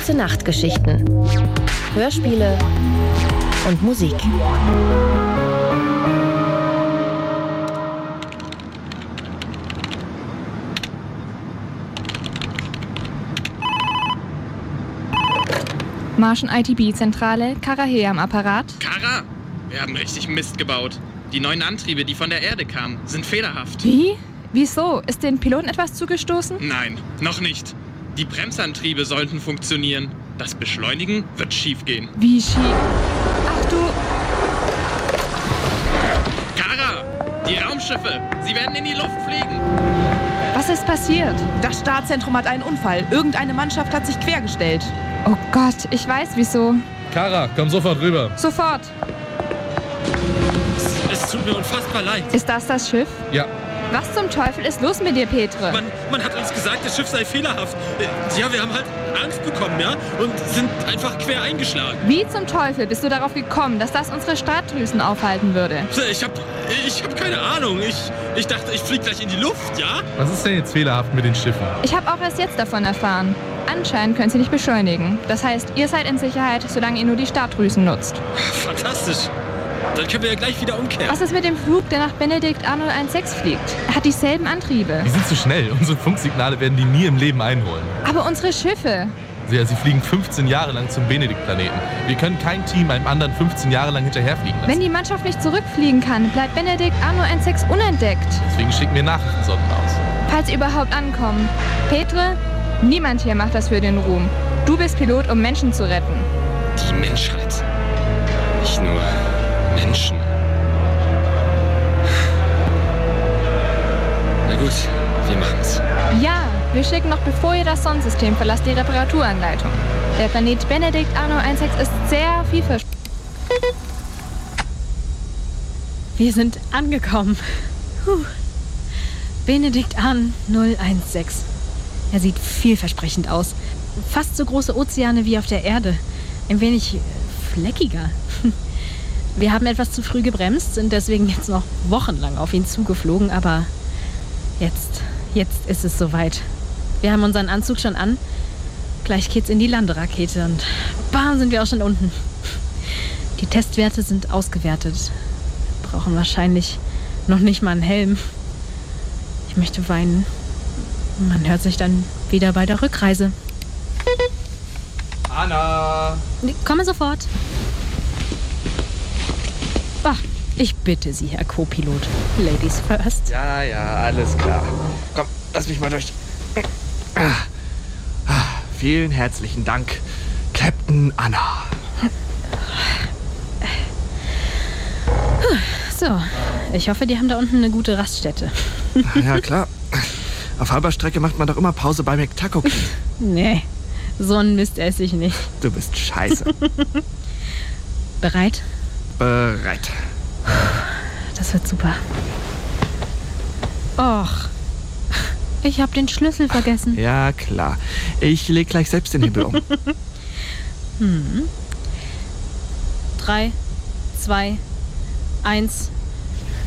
Gute Nachtgeschichten, Hörspiele und Musik. Martian ITB-Zentrale, Kara hier am Apparat. Kara, wir haben richtig Mist gebaut. Die neuen Antriebe, die von der Erde kamen, sind fehlerhaft. Wie? Wieso? Ist den Piloten etwas zugestoßen? Nein, noch nicht. Die Bremsantriebe sollten funktionieren. Das Beschleunigen wird schiefgehen. Wie schief? Ach du... Kara, die Raumschiffe, sie werden in die Luft fliegen. Was ist passiert? Das Startzentrum hat einen Unfall. Irgendeine Mannschaft hat sich quergestellt. Oh Gott, ich weiß wieso. Kara, komm sofort rüber. Sofort. Es tut mir unfassbar leid. Ist das Schiff? Ja. Was zum Teufel ist los mit dir, Petre? Man hat uns gesagt, das Schiff sei fehlerhaft. Ja, wir haben halt Angst bekommen, ja? Und sind einfach quer eingeschlagen. Wie zum Teufel bist du darauf gekommen, dass das unsere Startdrüsen aufhalten würde? Ich hab keine Ahnung. Ich dachte, ich flieg gleich in die Luft, ja? Was ist denn jetzt fehlerhaft mit den Schiffen? Ich habe auch erst jetzt davon erfahren. Anscheinend können sie nicht beschleunigen. Das heißt, ihr seid in Sicherheit, solange ihr nur die Startdrüsen nutzt. Fantastisch. Dann können wir ja gleich wieder umkehren. Was ist mit dem Flug, der nach Benedikt Arnold 16 fliegt? Er hat dieselben Antriebe. Die sind zu schnell. Unsere Funksignale werden die nie im Leben einholen. Aber unsere Schiffe... Ja, sie fliegen 15 Jahre lang zum Benedikt-Planeten. Wir können kein Team einem anderen 15 Jahre lang hinterherfliegen lassen. Wenn die Mannschaft nicht zurückfliegen kann, bleibt Benedikt Arnold 16 unentdeckt. Deswegen schicken wir Nachrichtensonden aus. Falls sie überhaupt ankommen. Petre, niemand hier macht das für den Ruhm. Du bist Pilot, um Menschen zu retten. Die Menschheit. Nicht nur Menschen. Na gut, wir machen's. Ja, wir schicken noch bevor ihr das Sonnensystem verlasst die Reparaturanleitung. Der Planet Benedikt Arnold 16 ist sehr vielversprechend. Wir sind angekommen. Benedikt Arnold 16. Er sieht vielversprechend aus. Fast so große Ozeane wie auf der Erde. Ein wenig fleckiger. Wir haben etwas zu früh gebremst, sind deswegen jetzt noch wochenlang auf ihn zugeflogen, aber jetzt ist es soweit. Wir haben unseren Anzug schon an. Gleich geht's in die Landerakete und bam, sind wir auch schon unten. Die Testwerte sind ausgewertet. Wir brauchen wahrscheinlich noch nicht mal einen Helm. Ich möchte weinen. Man hört sich dann wieder bei der Rückreise. Anna! Komme sofort. Ach, ich bitte Sie, Herr Co-Pilot. Ladies first. Ja, alles klar. Komm, lass mich mal durch. Vielen herzlichen Dank, Captain Anna. So, ich hoffe, die haben da unten eine gute Raststätte. Ja, klar. Auf halber Strecke macht man doch immer Pause bei McTaco. Nee, so ein Mist esse ich nicht. Du bist scheiße. Bereit? Bereit. Das wird super. Och, ich habe den Schlüssel vergessen. Ja, klar. Ich leg gleich selbst den Hebel um. 3, 2, 1...